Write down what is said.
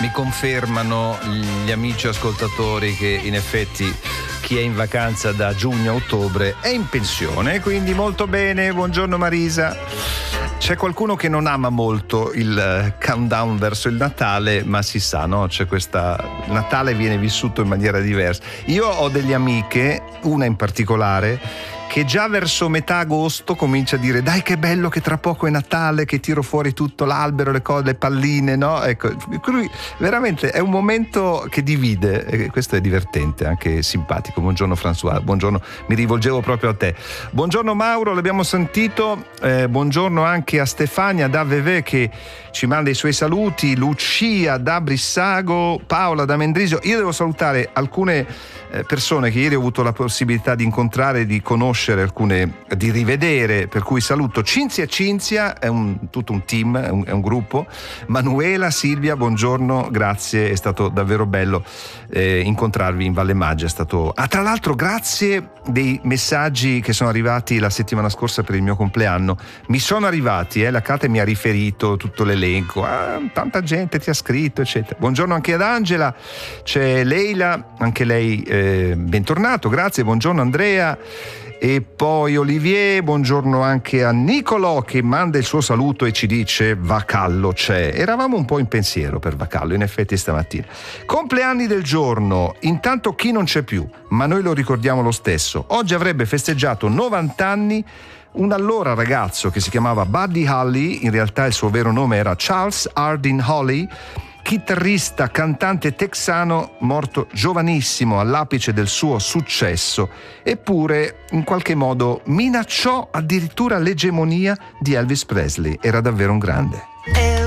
Mi confermano gli amici ascoltatori che in effetti chi è in vacanza da giugno a ottobre è in pensione, quindi molto bene. Buongiorno Marisa. C'è qualcuno che non ama molto il countdown verso il Natale, ma si sa, no? C'è questa... Natale viene vissuto in maniera diversa. Io ho delle amiche, una in particolare, che già verso metà agosto comincia a dire: dai che bello che tra poco è Natale, che tiro fuori tutto l'albero, le cose, le palline, no? Ecco, lui veramente è un momento che divide, e questo è divertente, anche simpatico. Buongiorno François, buongiorno, mi rivolgevo proprio a te. Buongiorno Mauro, l'abbiamo sentito, buongiorno anche a Stefania da Vevey che ci manda i suoi saluti, Lucia da Brissago, Paola da Mendrisio. Io devo salutare alcune persone che ieri ho avuto la possibilità di incontrare, di conoscere, alcune di rivedere, per cui saluto Cinzia, è tutto un team, è un gruppo. Manuela, Silvia, buongiorno, grazie, è stato davvero bello incontrarvi in Valle Maggia, è stato... tra l'altro grazie dei messaggi che sono arrivati la settimana scorsa per il mio compleanno, mi sono arrivati, la Cate mi ha riferito tutto l'elenco, tanta gente ti ha scritto eccetera. Buongiorno anche ad Angela, c'è Leila, anche lei bentornato, grazie, buongiorno Andrea. E poi Olivier, buongiorno anche a Nicolò che manda il suo saluto e ci dice: Vacallo c'è. Eravamo un po' in pensiero per Vacallo, in effetti stamattina. Compleanni del giorno, intanto chi non c'è più, ma noi lo ricordiamo lo stesso. Oggi avrebbe festeggiato 90 anni un allora ragazzo che si chiamava Buddy Holly, in realtà il suo vero nome era Charles Hardin Holly, chitarrista, cantante texano, morto giovanissimo all'apice del suo successo, eppure in qualche modo minacciò addirittura l'egemonia di Elvis Presley. Era davvero un grande.